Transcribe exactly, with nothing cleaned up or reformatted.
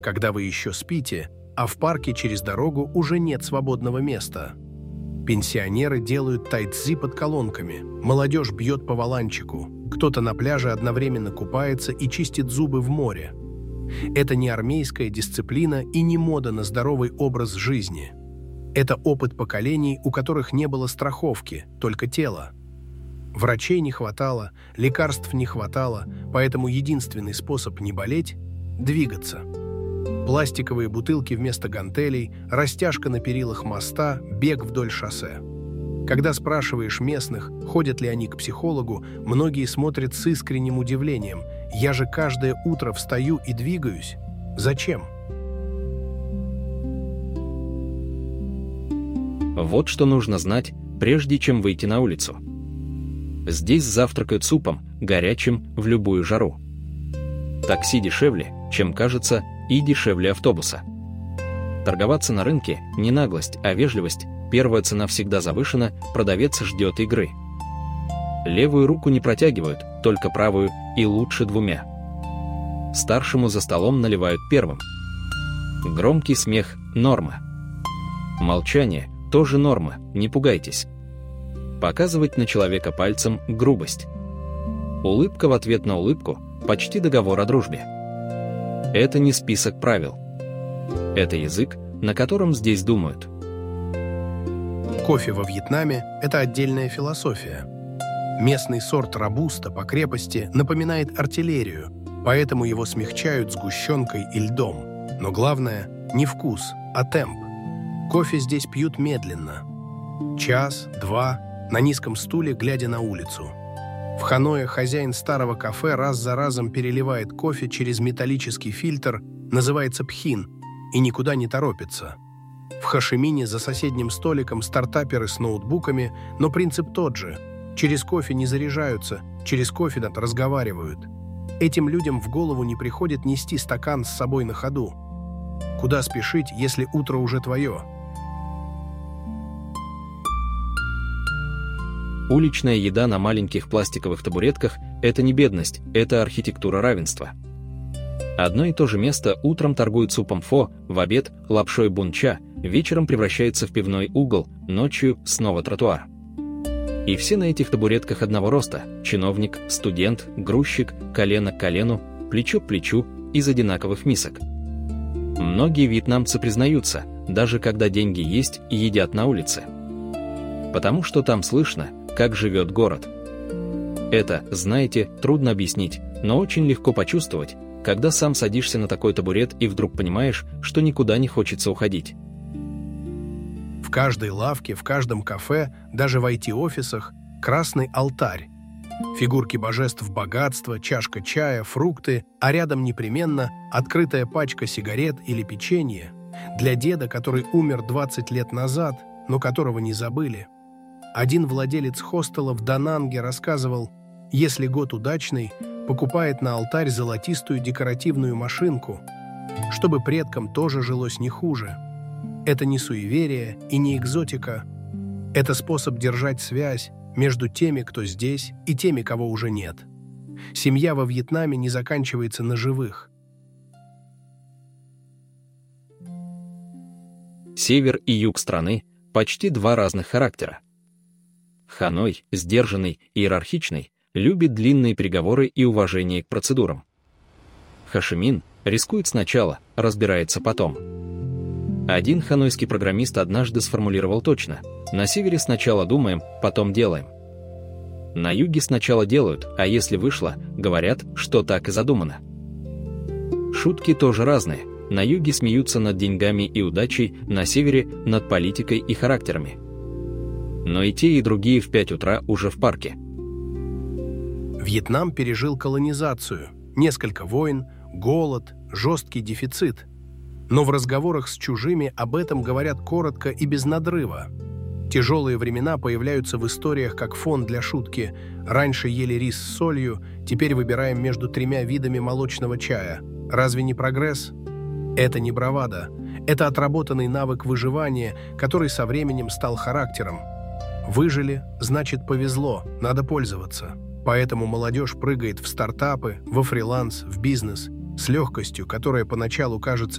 когда вы еще спите, а в парке через дорогу уже нет свободного места. Пенсионеры делают тайцзи под колонками, молодежь бьет по валанчику, кто-то на пляже одновременно купается и чистит зубы в море. Это не армейская дисциплина и не мода на здоровый образ жизни. Это опыт поколений, у которых не было страховки, только тело. Врачей не хватало, лекарств не хватало, поэтому единственный способ не болеть – двигаться. Пластиковые бутылки вместо гантелей, растяжка на перилах моста, бег вдоль шоссе. Когда спрашиваешь местных, ходят ли они к психологу, многие смотрят с искренним удивлением. «Я же каждое утро встаю и двигаюсь. Зачем?» Вот что нужно знать, прежде чем выйти на улицу. Здесь завтракают супом, горячим в любую жару. Такси дешевле, чем кажется, и дешевле автобуса. Торговаться на рынке – не наглость, а вежливость. Первая цена всегда завышена, продавец ждет игры. Левую руку не протягивают, только правую, и лучше двумя. Старшему за столом наливают первым. Громкий смех – норма. Молчание – тоже норма, не пугайтесь. Показывать на человека пальцем – грубость. Улыбка в ответ на улыбку – почти договор о дружбе. Это не список правил. Это язык, на котором здесь думают. Кофе во Вьетнаме – это отдельная философия. Местный сорт робуста по крепости напоминает артиллерию, поэтому его смягчают сгущенкой и льдом. Но главное – не вкус, а темп. Кофе здесь пьют медленно. Час, два, на низком стуле, глядя на улицу. В Ханое хозяин старого кафе раз за разом переливает кофе через металлический фильтр, называется пхин, и никуда не торопится. В Хошимине за соседним столиком стартаперы с ноутбуками, но принцип тот же. Через кофе не заряжаются, через кофе разговаривают. Этим людям в голову не приходит нести стакан с собой на ходу. Куда спешить, если утро уже твое? Уличная еда на маленьких пластиковых табуретках – это не бедность, это архитектура равенства. Одно и то же место утром торгует супом фо, в обед – лапшой бунча, вечером превращается в пивной угол, ночью – снова тротуар. И все на этих табуретках одного роста – чиновник, студент, грузчик, колено к колену, плечо к плечу, из одинаковых мисок. Многие вьетнамцы признаются, даже когда деньги есть и едят на улице. Потому что там слышно, как живет город. Это, знаете, трудно объяснить, но очень легко почувствовать, когда сам садишься на такой табурет и вдруг понимаешь, что никуда не хочется уходить. В каждой лавке, в каждом кафе, даже в ай ти-офисах красный алтарь. Фигурки божеств богатства, чашка чая, фрукты, а рядом непременно открытая пачка сигарет или печенье для деда, который умер двадцать лет назад, но которого не забыли. Один владелец хостела в Дананге рассказывал, если год удачный, покупает на алтарь золотистую декоративную машинку, чтобы предкам тоже жилось не хуже. Это не суеверие и не экзотика. Это способ держать связь между теми, кто здесь, и теми, кого уже нет. Семья во Вьетнаме не заканчивается на живых. Север и юг страны – почти два разных характера. Ханой, сдержанный, иерархичный, любит длинные переговоры и уважение к процедурам. Хошимин рискует сначала, разбирается потом. Один ханойский программист однажды сформулировал точно: на севере сначала думаем, потом делаем. На юге сначала делают, а если вышло, говорят, что так и задумано. Шутки тоже разные. На юге смеются над деньгами и удачей, на севере – над политикой и характерами. Но и те, и другие в пять утра уже в парке. Вьетнам пережил колонизацию, несколько войн, голод, жесткий дефицит. Но в разговорах с чужими об этом говорят коротко и без надрыва. Тяжелые времена появляются в историях как фон для шутки. Раньше ели рис с солью, теперь выбираем между тремя видами молочного чая. Разве не прогресс? Это не бравада. Это отработанный навык выживания, который со временем стал характером. Выжили, значит повезло, надо пользоваться. Поэтому молодежь прыгает в стартапы, во фриланс, в бизнес с легкостью, которая поначалу кажется